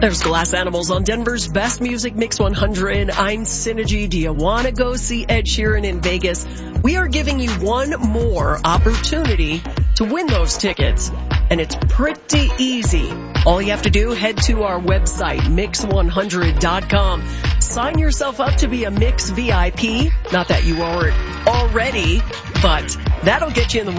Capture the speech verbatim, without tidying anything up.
There's Glass Animals on Denver's Best Music Mix one hundred. I'm Synergy. Do you want to go see Ed Sheeran in Vegas? We are giving you one more opportunity to win those tickets, and it's pretty easy. All you have to do, head to our website, mix one hundred dot com. Sign yourself up to be a Mix V I P. Not that you aren't already, but that'll get you in the